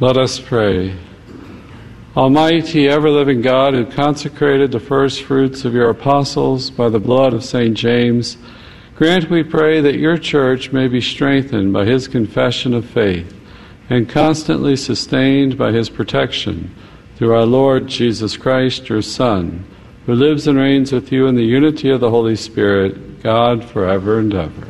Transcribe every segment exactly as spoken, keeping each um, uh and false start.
Let us pray. Almighty, ever-living God, who consecrated the first fruits of your apostles by the blood of Saint James, grant, we pray, that your church may be strengthened by his confession of faith and constantly sustained by his protection through our Lord Jesus Christ, your Son, who lives and reigns with you in the unity of the Holy Spirit, God, forever and ever.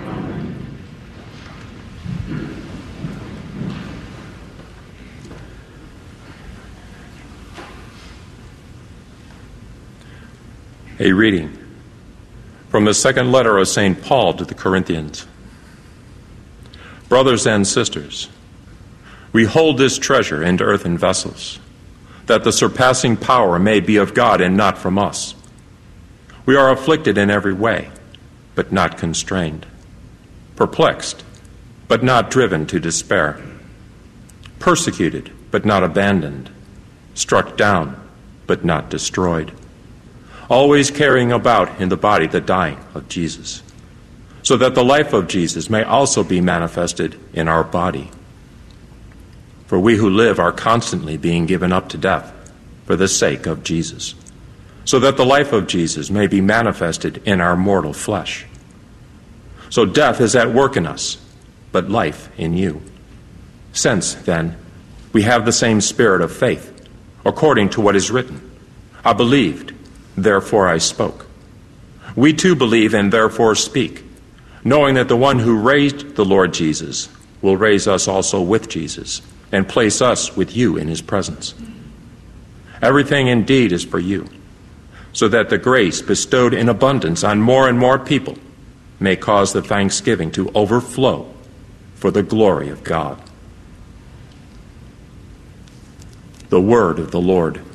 A reading from the second letter of Saint Paul to the Corinthians. Brothers and sisters, we hold this treasure in earthen vessels, that the surpassing power may be of God and not from us. We are afflicted in every way, but not constrained, perplexed, but not driven to despair, persecuted, but not abandoned, struck down, but not destroyed, always carrying about in the body the dying of Jesus, so that the life of Jesus may also be manifested in our body. For we who live are constantly being given up to death for the sake of Jesus, so that the life of Jesus may be manifested in our mortal flesh. So death is at work in us, but life in you. Since, then, we have the same spirit of faith, according to what is written, I believed, therefore I spoke. We too believe and therefore speak, knowing that the one who raised the Lord Jesus will raise us also with Jesus and place us with you in his presence. Everything indeed is for you, so that the grace bestowed in abundance on more and more people may cause the thanksgiving to overflow for the glory of God. The word of the Lord.